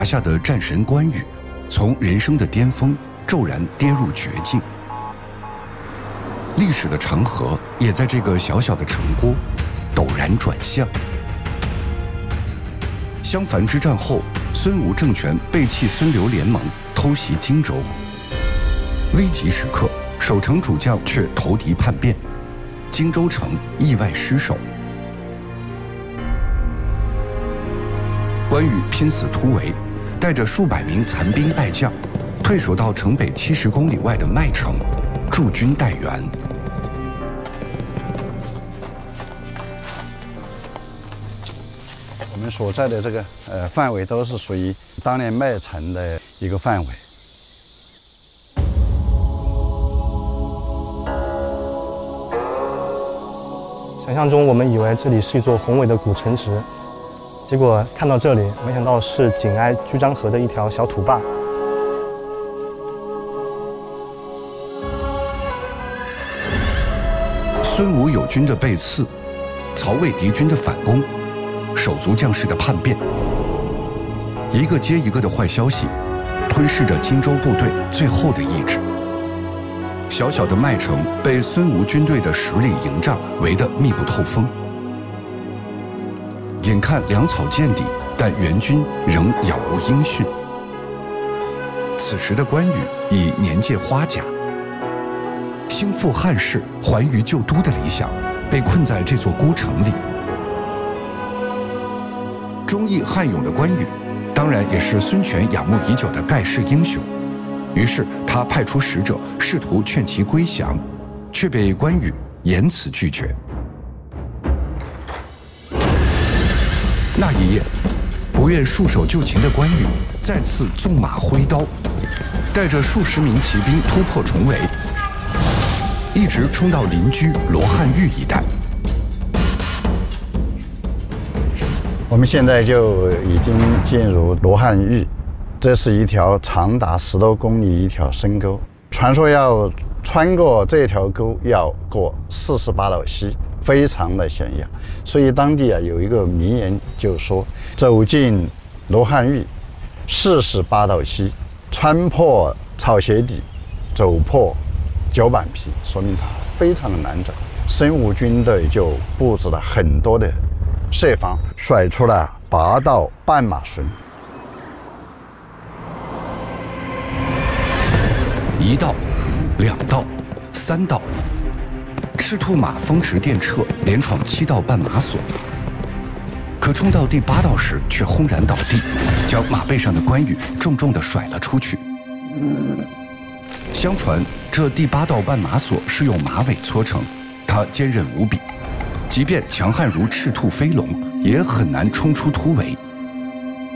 下的战神关羽，从人生的巅峰骤然跌入绝境。历史的长河也在这个小小的城郭陡然转向。襄樊之战后，孙吴政权背弃孙刘联盟，偷袭荆州。危急时刻，守城主将却投敌叛变，荆州城意外失守。关羽拼死突围，带着数百名残兵败将，退守到城北70公里外的麦城，驻军待援。 我们所在的这个范围都是属于当年麦城的一个范围。 想象中，我们以为这里是一座宏伟的古城池，结果看到这里，没想到是紧挨居漳河的一条小土坝。 孙吴友军的背刺，曹魏敌军的反攻，手足将士的叛变，一个接一个的坏消息，吞噬着荆州部队最后的意志。小小的麦城被孙吴军队的10里营帐围得密不透风。眼看粮草见底，但援军仍杳无音讯。此时的关羽已年届花甲，兴复汉室、还于旧都的理想，被困在这座孤城里。忠义悍勇的关羽，当然也是孙权仰慕已久的盖世英雄。于是他派出使者，试图劝其归降，却被关羽严词拒绝。那一夜，不愿束手就擒的关羽再次纵马挥刀，带着数十名骑兵突破重围，一直冲到邻居罗汉峪一带。 我们现在就已经进入罗汉峪，这是一条长达10多公里一条深沟，传说要穿过这条沟要过48道溪，非常的险要。所以当地有一个名言，就说走进罗汉峪，48道溪，穿破草鞋底，走破脚板皮，说明它非常的难走。孙吴军队就布置了很多的设防，甩出了8道绊马绳。 1道、2道、3道，赤兔马风驰电掣，连闯7道绊马索。可冲到第8道时，却轰然倒地，将马背上的关羽重重地甩了出去。相传这第8道绊马索是用马尾搓成，它坚韧无比，即便强悍如赤兔飞龙，也很难冲出突围。